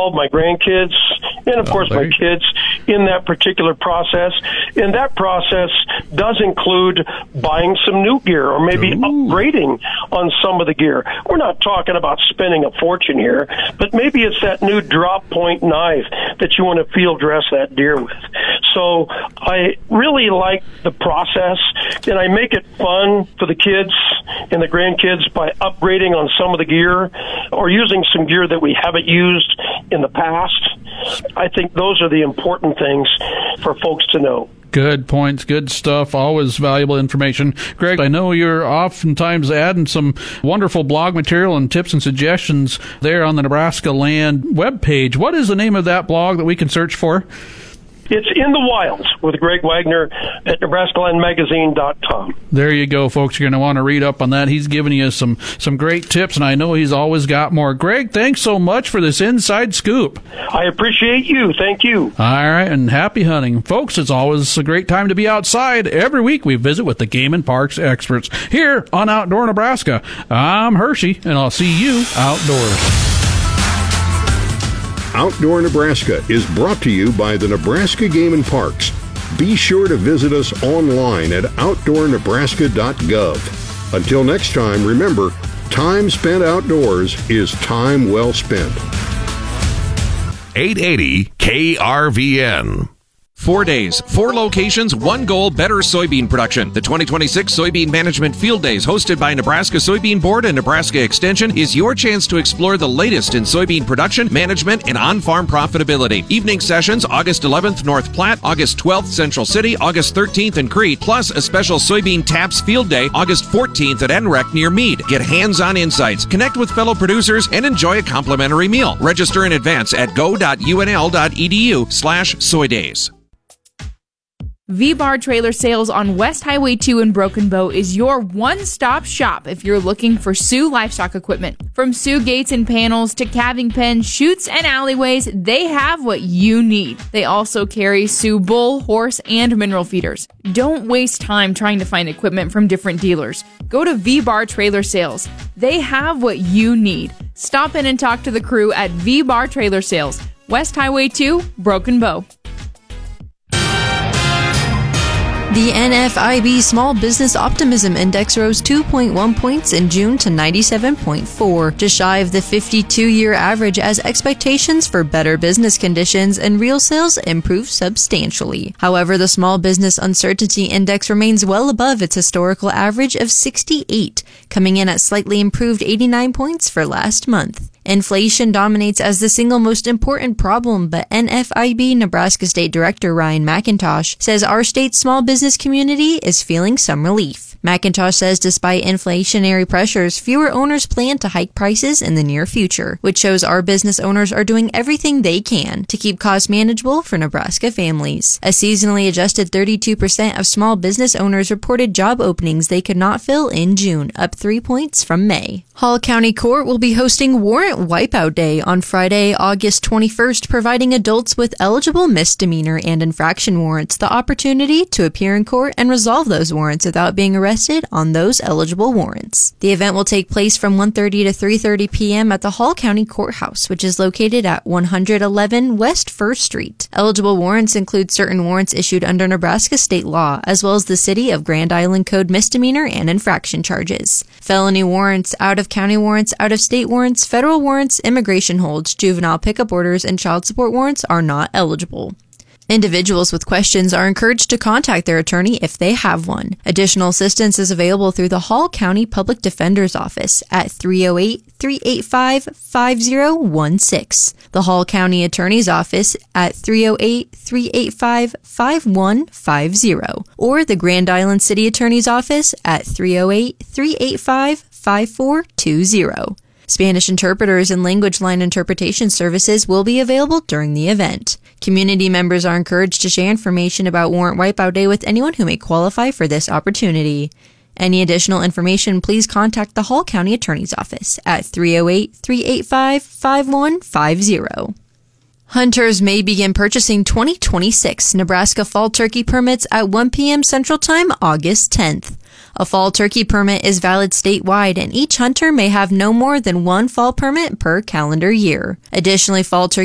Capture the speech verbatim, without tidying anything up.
involve my grandkids and, of Oh, course, there my you- kids in that particular process. And that process does include buying some new gear or maybe Ooh. upgrading on some of the gear. We're not talking about spending a fortune here, but maybe it's that new drop point knife that you want to field dress that deer with. So I really like the process, and I make it fun for the kids and the grandkids by upgrading on some of the gear or using some gear that we haven't used in the past. I think those are the important things for folks to know. Good points, good stuff, always valuable information. Greg, I know you're oftentimes adding some wonderful blog material and tips and suggestions there on the Nebraska Land webpage. What is the name of that blog that we can search for? It's In the Wilds with Greg Wagner at Nebraska Land Magazine dot com. There you go, folks. You're going to want to read up on that. He's giving you some, some great tips, and I know he's always got more. Greg, thanks so much for this inside scoop. I appreciate you. Thank you. All right, and happy hunting. Folks, it's always a great time to be outside. Every week we visit with the Game and Parks experts here on Outdoor Nebraska. I'm Hershey, and I'll see you outdoors. Outdoor Nebraska is brought to you by the Nebraska Game and Parks. Be sure to visit us online at outdoor nebraska dot gov. Until next time, remember, time spent outdoors is time well spent. eight eighty K R V N. Four days, four locations, one goal, better soybean production. The twenty twenty-six Soybean Management Field Days, hosted by Nebraska Soybean Board and Nebraska Extension, is your chance to explore the latest in soybean production, management, and on-farm profitability. Evening sessions, August eleventh, North Platte, August twelfth, Central City, August thirteenth in Crete, plus a special Soybean Taps Field Day, August fourteenth at N R E C near Meade. Get hands-on insights, connect with fellow producers, and enjoy a complimentary meal. Register in advance at go dot u n l dot e d u slash soy days. V-Bar Trailer Sales on West Highway two in Broken Bow is your one-stop shop if you're looking for Sioux livestock equipment. From Sioux gates and panels to calving pens, chutes, and alleyways, they have what you need. They also carry Sioux bull, horse, and mineral feeders. Don't waste time trying to find equipment from different dealers. Go to V-Bar Trailer Sales. They have what you need. Stop in and talk to the crew at V-Bar Trailer Sales, West Highway two, Broken Bow. The N F I B Small Business Optimism Index rose two point one points in June to ninety-seven point four, just shy of the fifty-two-year average as expectations for better business conditions and real sales improved substantially. However, the Small Business Uncertainty Index remains well above its historical average of sixty-eight, coming in at slightly improved eighty-nine points for last month. Inflation dominates as the single most important problem, but N F I B Nebraska State Director Ryan McIntosh says our state's small business community is feeling some relief. McIntosh says despite inflationary pressures, fewer owners plan to hike prices in the near future, which shows our business owners are doing everything they can to keep costs manageable for Nebraska families. A seasonally adjusted thirty-two percent of small business owners reported job openings they could not fill in June, up three points from May. Hall County Court will be hosting Warrant Wipeout Day on Friday, August twenty-first, providing adults with eligible misdemeanor and infraction warrants the opportunity to appear in court and resolve those warrants without being arrested on those eligible warrants. The event will take place from one thirty to three thirty p.m. at the Hall County Courthouse, which is located at one eleven West First Street. Eligible warrants include certain warrants issued under Nebraska state law, as well as the City of Grand Island Code misdemeanor and infraction charges. Felony warrants, out-of-county warrants, out-of-state warrants, federal warrants, immigration holds, juvenile pickup orders, and child support warrants are not eligible. Individuals with questions are encouraged to contact their attorney if they have one. Additional assistance is available through the Hall County Public Defender's Office at three oh eight, three eight five, five oh one six, the Hall County Attorney's Office at three oh eight, three eight five, five one five oh, or the Grand Island City Attorney's Office at three oh eight, three eight five, five four two oh. Spanish interpreters and language line interpretation services will be available during the event. Community members are encouraged to share information about Warrant Wipeout Day with anyone who may qualify for this opportunity. Any additional information, please contact the Hall County Attorney's Office at three oh eight, three eight five, five one five oh. Hunters may begin purchasing twenty twenty-six Nebraska fall turkey permits at one p.m. Central Time, August tenth. A fall turkey permit is valid statewide, and each hunter may have no more than one fall permit per calendar year. Additionally, fall turkey